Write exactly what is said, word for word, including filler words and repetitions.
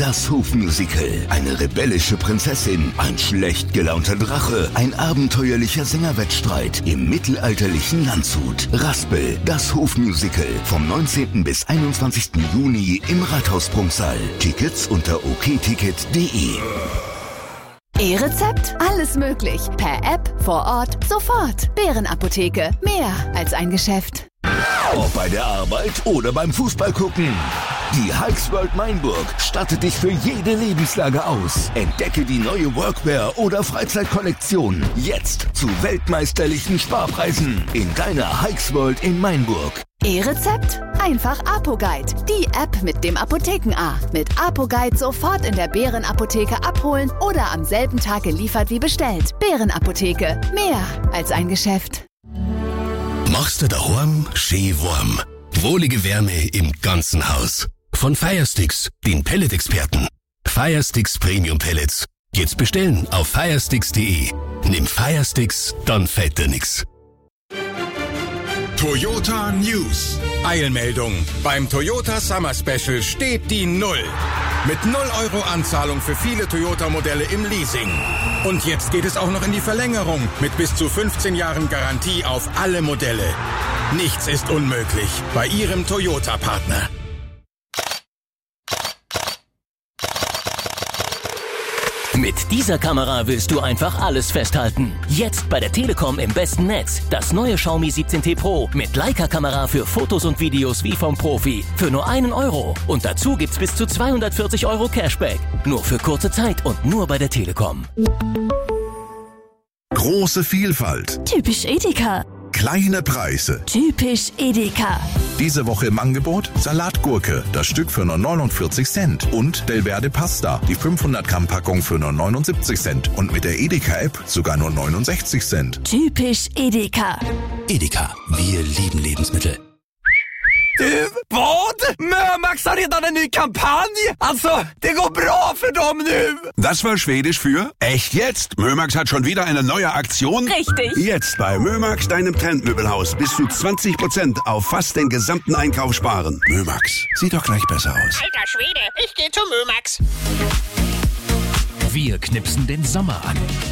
das Hofmusical. Eine rebellische Prinzessin, ein schlecht gelaunter Drache, ein abenteuerlicher Sängerwettstreit im mittelalterlichen Landshut. Raspel, das Hofmusical. Vom neunzehnten bis einundzwanzigsten Juni im Rathausprunksaal. Tickets unter okticket punkt de. E-Rezept? Alles möglich. Per App, vor Ort, sofort. Bärenapotheke. Mehr als ein Geschäft. Ob bei der Arbeit oder beim Fußball gucken. Die Hikes World Mainburg stattet dich für jede Lebenslage aus. Entdecke die neue Workwear- oder Freizeitkollektion. Jetzt zu weltmeisterlichen Sparpreisen in deiner Hikes World in Mainburg. E-Rezept? Einfach ApoGuide. Die App mit dem Apotheken-A. Mit ApoGuide sofort in der Bärenapotheke abholen oder am selben Tag geliefert wie bestellt. Bärenapotheke. Mehr als ein Geschäft. Machst du daheim schön warm. Wohlige Wärme im ganzen Haus. Von Firesticks, den Pellet-Experten. Firesticks Premium Pellets. Jetzt bestellen auf firesticks punkt de. Nimm Firesticks, dann fällt dir nix. Toyota News. Eilmeldung. Beim Toyota Summer Special steht die Null. Mit null Euro Anzahlung für viele Toyota-Modelle im Leasing. Und jetzt geht es auch noch in die Verlängerung mit bis zu fünfzehn Jahren Garantie auf alle Modelle. Nichts ist unmöglich bei Ihrem Toyota-Partner. Mit dieser Kamera willst du einfach alles festhalten. Jetzt bei der Telekom im besten Netz. Das neue Xiaomi siebzehn T Pro mit Leica-Kamera für Fotos und Videos wie vom Profi. Für nur einen Euro. Und dazu gibt's bis zu zweihundertvierzig Euro Cashback. Nur für kurze Zeit und nur bei der Telekom. Große Vielfalt. Typisch Edeka. Kleine Preise. Typisch Edeka. Diese Woche im Angebot Salatgurke, das Stück für nur neunundvierzig Cent. Und Belverde Pasta, die fünfhundert Gramm Packung für nur neunundsiebzig Cent. Und mit der Edeka-App sogar nur neunundsechzig Cent. Typisch Edeka. Edeka, wir lieben Lebensmittel. Du, vad? Mömax har redan en ny kampanj! Alltså, det går bra för dem nu! Das war Schwedisch für echt jetzt? Mömax hat schon wieder eine neue Aktion? Richtig. Jetzt bei Mömax, deinem Trendmöbelhaus, bis zu zwanzig Prozent auf fast den gesamten Einkauf sparen. Mömax, sieht doch gleich besser aus. Alter Schwede, ich geh zu Mömax. Wir knipsen den Sommer an.